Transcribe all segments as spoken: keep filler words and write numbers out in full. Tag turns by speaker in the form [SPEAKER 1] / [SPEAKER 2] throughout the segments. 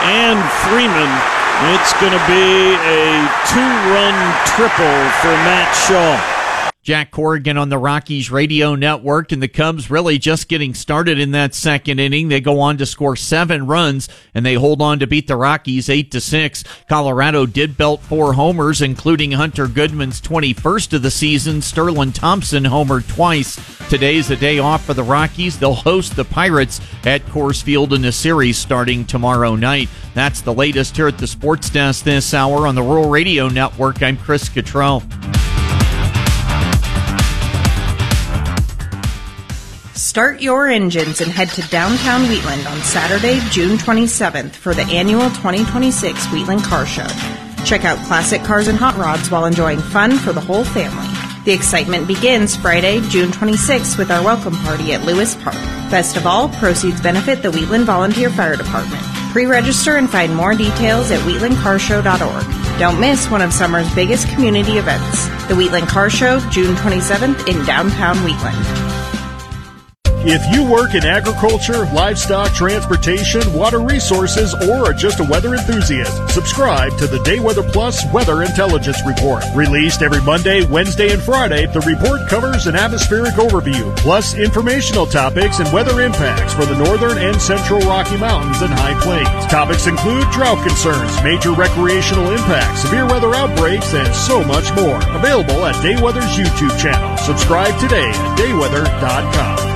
[SPEAKER 1] and Freeman. It's going to be a two-run triple for Matt Shaw.
[SPEAKER 2] Jack Corrigan on the Rockies radio network, and the Cubs really just getting started in that second inning. They go on to score seven runs, and they hold on to beat the Rockies eight to six. Colorado did belt four homers, including Hunter Goodman's twenty-first of the season. Sterling Thompson homered twice. Today's a day off for the Rockies. They'll host the Pirates at Coors Field in a series starting tomorrow night. That's the latest here at the Sports Desk this hour on the Rural Radio Network. I'm Chris Cottrell.
[SPEAKER 3] Start your engines and head to downtown Wheatland on Saturday, June twenty-seventh for the annual twenty twenty-six Wheatland Car Show. Check out classic cars and hot rods while enjoying fun for the whole family. The excitement begins Friday, June twenty-sixth with our welcome party at Lewis Park. Best of all, proceeds benefit the Wheatland Volunteer Fire Department. Pre-register and find more details at wheatland car show dot org. Don't miss one of summer's biggest community events, the Wheatland Car Show, June twenty-seventh in downtown Wheatland.
[SPEAKER 4] If you work in agriculture, livestock, transportation, water resources, or are just a weather enthusiast, subscribe to the Day Weather Plus Weather Intelligence Report. Released every Monday, Wednesday, and Friday, the report covers an atmospheric overview, plus informational topics and weather impacts for the northern and central Rocky Mountains and High Plains. Topics include drought concerns, major recreational impacts, severe weather outbreaks, and so much more. Available at Day Weather's YouTube channel. Subscribe today at day weather dot com.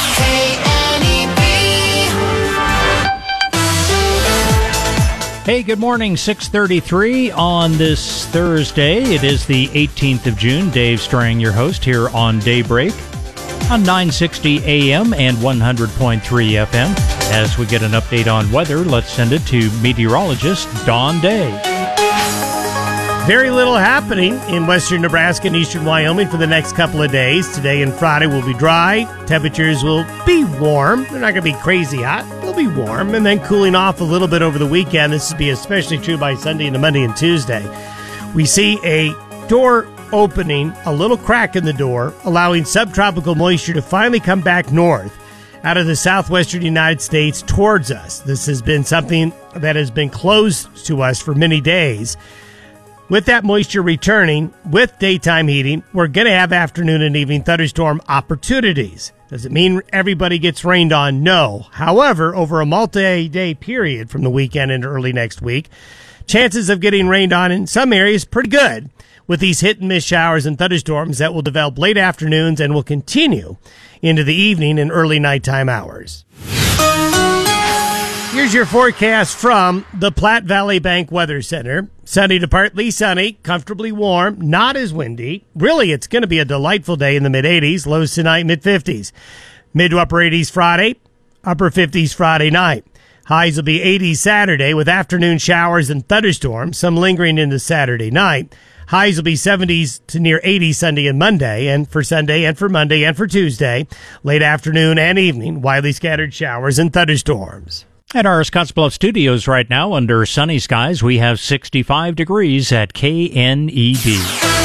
[SPEAKER 5] Hey, good morning, six thirty-three on this Thursday. It is the eighteenth of June. Dave Strang, your host, here on Daybreak on nine sixty A M and one hundred point three F M. As we get an update on weather, let's send it to meteorologist Don Day.
[SPEAKER 6] Very little happening in western Nebraska and eastern Wyoming for the next couple of days. Today and Friday will be dry. Temperatures will be warm. They're not going to be crazy hot. They'll be warm and then cooling off a little bit over the weekend. This will be especially true by Sunday into Monday and Tuesday. We see a door opening, a little crack in the door, allowing subtropical moisture to finally come back north out of the southwestern United States towards us. This has been something that has been closed to us for many days. With that moisture returning, with daytime heating, we're going to have afternoon and evening thunderstorm opportunities. Does it mean everybody gets rained on? No. However, over a multi-day period from the weekend into early next week, chances of getting rained on in some areas pretty good, with these hit-and-miss showers and thunderstorms that will develop late afternoons and will continue into the evening and early nighttime hours. Here's your forecast from the Platte Valley Bank Weather Center. Sunny to partly sunny, comfortably warm, not as windy. Really, it's going to be a delightful day in the mid-eighties, lows tonight, mid-fifties. Mid to upper eighties Friday, upper fifties Friday night. Highs will be eighty Saturday with afternoon showers and thunderstorms, some lingering into Saturday night. Highs will be seventies to near eighty Sunday and Monday, and for Sunday and for Monday and for Tuesday, late afternoon and evening, widely scattered showers and thunderstorms.
[SPEAKER 5] At our Scottsbluff studios right now, under sunny skies, we have sixty-five degrees at K N E D.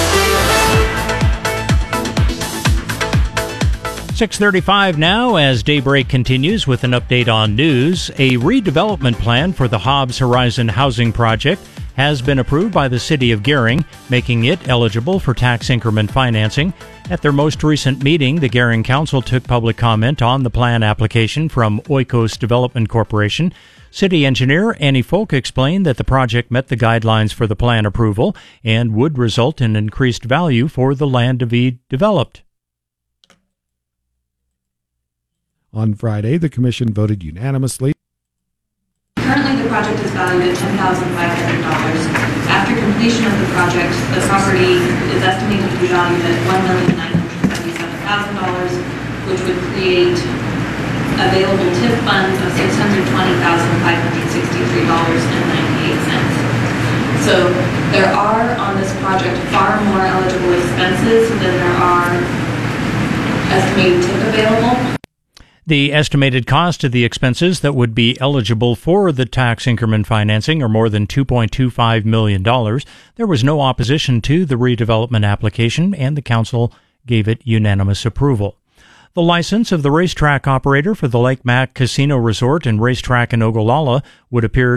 [SPEAKER 5] six thirty-five now as Daybreak continues with an update on news. A redevelopment plan for the Hobbs Horizon housing project has been approved by the City of Gering, making it eligible for tax increment financing. At their most recent meeting, the Gering Council took public comment on the plan application from Oikos Development Corporation. City engineer Annie Folk explained that the project met the guidelines for the plan approval and would result in increased value for the land to be developed.
[SPEAKER 7] On Friday, the commission voted unanimously.
[SPEAKER 8] Currently, the project is valued at ten thousand five hundred dollars. After completion of the project, the property is estimated to be valued at one million nine hundred seventy-seven thousand dollars, which would create available T I F funds of six hundred twenty thousand five hundred sixty-three dollars and ninety-eight cents. So there are on this project far more eligible expenses than there are estimated T I F available.
[SPEAKER 5] The estimated cost of the expenses that would be eligible for the tax increment financing are more than two point two five million dollars. There was no opposition to the redevelopment application, and the council gave it unanimous approval. The license of the racetrack operator for the Lake Mac Casino Resort and Racetrack in Ogallala would appear